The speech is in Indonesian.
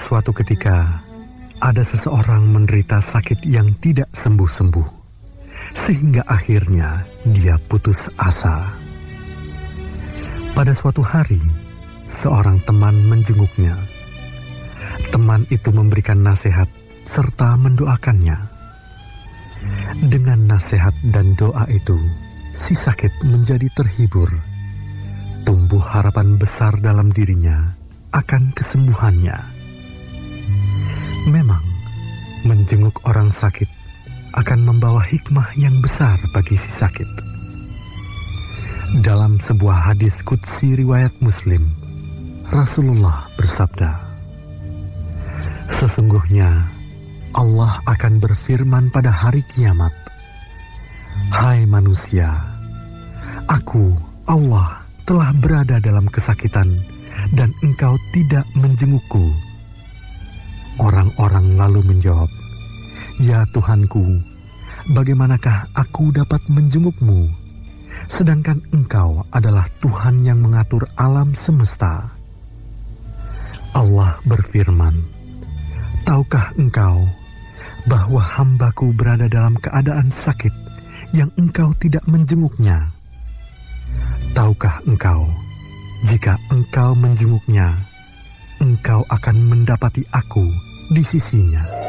Suatu ketika, ada seseorang menderita sakit yang tidak sembuh-sembuh, sehingga akhirnya dia putus asa. Pada suatu hari, seorang teman menjenguknya. Teman itu memberikan nasihat serta mendoakannya. Dengan nasihat dan doa itu, si sakit menjadi terhibur. Tumbuh harapan besar dalam dirinya akan kesembuhannya. Memang, menjenguk orang sakit akan membawa hikmah yang besar bagi si sakit. Dalam sebuah hadis qudsi riwayat Muslim, Rasulullah bersabda, "Sesungguhnya Allah akan berfirman pada hari kiamat, 'Hai manusia, Aku, Allah, telah berada dalam kesakitan dan engkau tidak menjengukku.' Orang-orang lalu menjawab, 'Ya Tuhanku, bagaimanakah aku dapat menjengukmu, sedangkan engkau adalah Tuhan yang mengatur alam semesta?' Allah berfirman, 'Tahukah engkau bahwa hambaku berada dalam keadaan sakit yang engkau tidak menjenguknya? Tahukah engkau, jika engkau menjenguknya, engkau akan mendapati aku di sisinya.'"